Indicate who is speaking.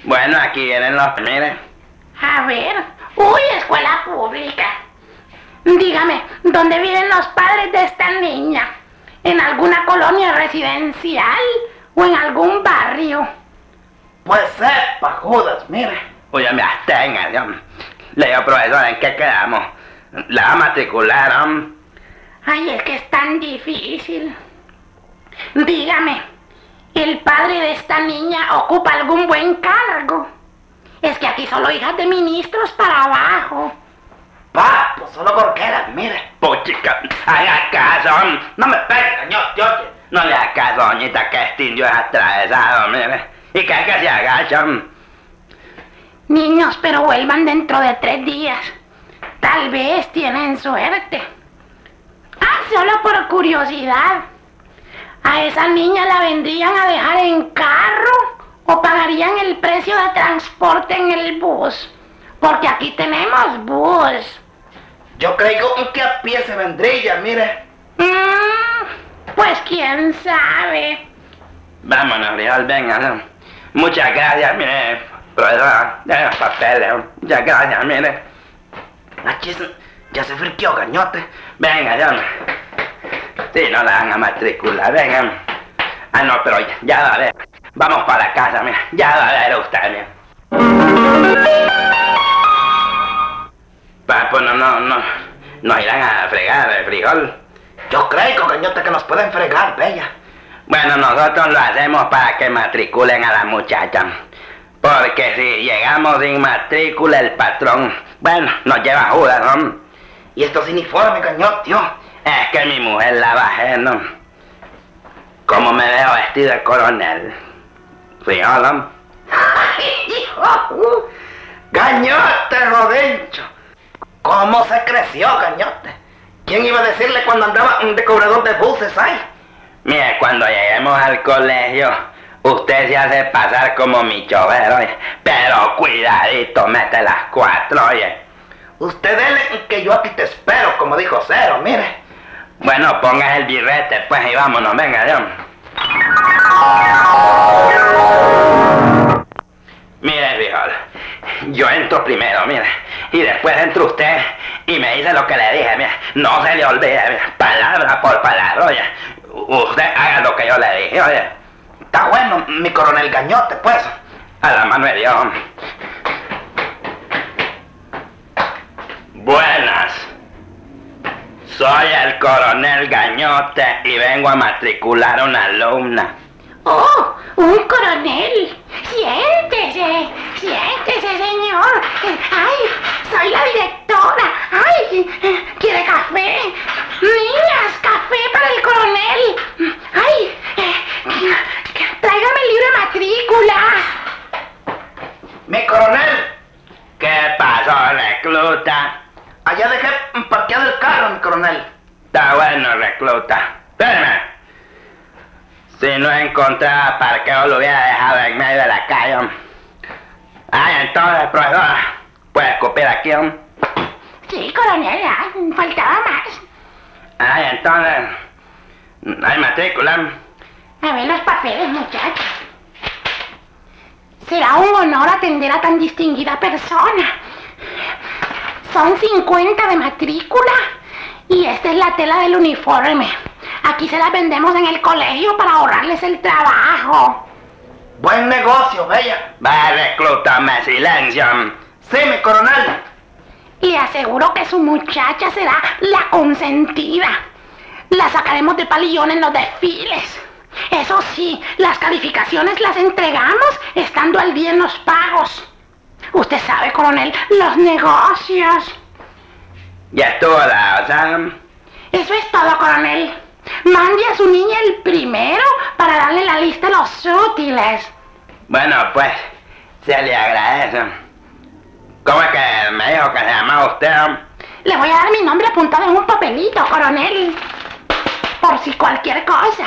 Speaker 1: Bueno, aquí vienen los... Mire.
Speaker 2: A ver. Uy, escuela pública. Dígame, ¿dónde viven los padres de esta niña? ¿En alguna colonia residencial o en algún barrio?
Speaker 3: Pues sepa, Judas, mire.
Speaker 1: Oye, me abstenga, Dios. Le digo, profesor, ¿en qué quedamos? ¿La matricularon?
Speaker 2: Ay, es que es tan difícil. Dígame, ¿el padre de esta niña ocupa algún buen cargo? Es que aquí solo hijas de ministros para abajo.
Speaker 3: Pa, pues solo gorqueras, mire.
Speaker 1: Puchica, haga caso.
Speaker 3: No me pegue, señor, oye.
Speaker 1: No le haga caso, doñita, que este indio es atravesado, mire. Y que se agachan.
Speaker 2: Niños, pero vuelvan dentro de 3 días. Tal vez tienen suerte. Ah, solo por curiosidad. ¿A esa niña la vendrían a dejar en carro o pagarían el precio de transporte en el bus? Porque aquí tenemos bus.
Speaker 3: Yo creo que a pie se vendría, mire.
Speaker 2: Pues quién sabe.
Speaker 1: Vámonos, Riol, venga. Muchas gracias, mire, profesora. De los papeles, muchas gracias, mire.
Speaker 3: Achis, ya se friqueó, gañote.
Speaker 1: Venga, ya. Sí, no la van a matricular, venga. Ah, no, pero ya va a ver. Vamos para la casa, mira. Ya va a ver usted, mira. Pues no irán a fregar el frijol.
Speaker 3: Yo creo, gañote, que nos pueden fregar, bella.
Speaker 1: Bueno, nosotros lo hacemos para que matriculen a la muchacha. Porque si llegamos sin matrícula, el patrón, bueno, nos lleva Judas, ¿no?
Speaker 3: Y estos uniformes, gañote, tío.
Speaker 1: Es que mi mujer la bajé, ¿no? Como me veo vestido de coronel. Frijol, ¿no?
Speaker 3: Gañote, Rodencho. ¿Cómo se creció, gañote? ¿Quién iba a decirle cuando andaba de cobrador de buses ahí?
Speaker 1: Mire, cuando lleguemos al colegio, usted se hace pasar como mi chofer, oye. Pero cuidadito, mete las 4, oye.
Speaker 3: Usted dele que yo aquí te espero, como dijo Cero, mire.
Speaker 1: Bueno, ponga el birrete, pues, y vámonos, venga, Dios. Mire, frijol, yo entro primero, mire, y después entra usted y me dice lo que le dije, mire, no se le olvide, mire, palabra por palabra, oye, usted haga lo que yo le dije, oye.
Speaker 3: Está bueno, mi coronel Gañote, pues.
Speaker 1: A la mano de Dios. Buenas. Soy el coronel Gañote y vengo a matricular a una alumna.
Speaker 2: ¡Oh! ¡Un coronel! ¡Siéntese! ¡Siéntese, señor! ¡Ay! ¡Soy la directora! ¡Ay! ¿Quiere café? ¡Niñas! ¡Café para el coronel! ¡Ay! ¡Tráigame el libro de matrícula!
Speaker 3: Mi coronel.
Speaker 1: ¿Qué pasó, recluta?
Speaker 3: Allá dejé parqueado el carro, mi coronel.
Speaker 1: Está bueno, recluta. Espérame. Si no encontraba parqueo, lo hubiera dejado en medio de la calle. Ay, entonces, profesora, ¿puede escupir aquí?
Speaker 2: Sí, coronel, faltaba más.
Speaker 1: Ay, entonces, ¿hay matrícula?
Speaker 2: A ver los papeles, muchachos. Será un honor atender a tan distinguida persona. Son 50 de matrícula y esta es la tela del uniforme. Aquí se las vendemos en el colegio para ahorrarles el trabajo.
Speaker 3: Buen negocio, bella.
Speaker 1: Va, reclútame, silencio.
Speaker 3: Sí, mi coronel.
Speaker 2: Le aseguro que su muchacha será la consentida. La sacaremos de palillón en los desfiles. Eso sí, las calificaciones las entregamos estando al día en los pagos. Usted sabe, coronel, los negocios.
Speaker 1: Ya estuvo la, o sea...
Speaker 2: Eso es todo, coronel. Mande a su niña el primero para darle la lista de los útiles.
Speaker 1: Bueno, pues, se le agradece. ¿Cómo es que me dijo que se llamaba usted?
Speaker 2: Le voy a dar mi nombre apuntado en un papelito, coronel. Por si cualquier cosa.